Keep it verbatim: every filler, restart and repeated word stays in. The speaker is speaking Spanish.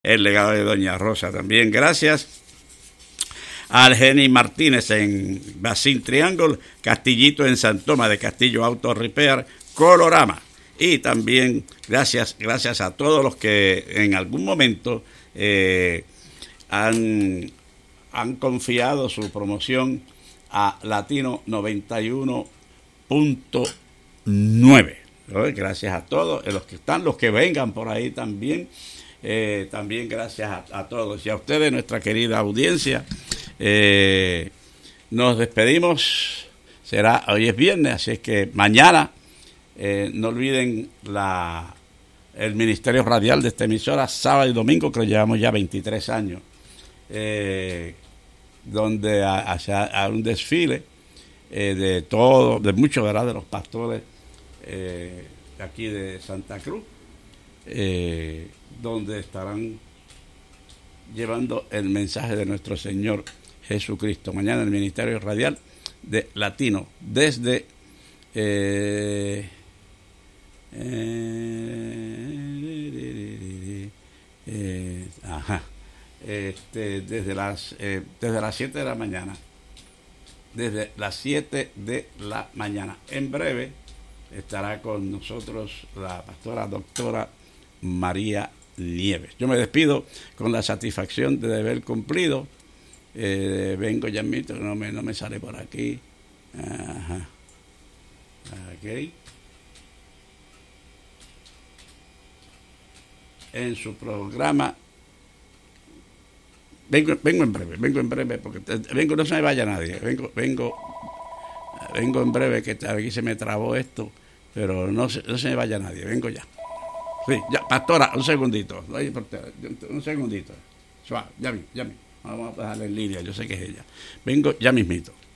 el legado de Doña Rosa. También gracias a Argeni Martínez en Basin Triangle, Castillito en San Tomás de Castillo Auto Repair, Colorama. Y también gracias, gracias a todos los que en algún momento eh, han, han confiado su promoción a Latino noventa y uno punto nueve. Gracias a todos, los que están, los que vengan por ahí también. Eh, también gracias a, a todos y a ustedes, nuestra querida audiencia. Eh, nos despedimos. Será hoy es viernes, así es que mañana eh, no olviden la el Ministerio Radial de esta emisora, sábado y domingo, que lo llevamos ya veintitrés años, eh, donde hacia un desfile eh, de todo, de muchos, ¿verdad?, de los pastores eh, aquí de Santa Cruz, eh, donde estarán llevando el mensaje de nuestro Señor Jesucristo. Mañana el Ministerio Radial de Latino, desde eh, eh, eh, ajá, este, desde las eh, desde las siete de la mañana, desde las siete de la mañana. En breve estará con nosotros la pastora doctora María Nieves. Yo me despido con la satisfacción de haber cumplido. Eh, vengo ya mismo, no me, no me sale por aquí. Ajá. Ok. En su programa. Vengo, vengo en breve, vengo en breve, porque vengo, no se me vaya nadie. Vengo, vengo, vengo en breve, que aquí se me trabó esto, pero no se, no se me vaya nadie. Vengo ya. Sí, ya, pastora, un segundito. Un segundito. Suave, ya vi, ya vi. Vamos a dejarle en línea, yo sé que es ella. Vengo ya mismito.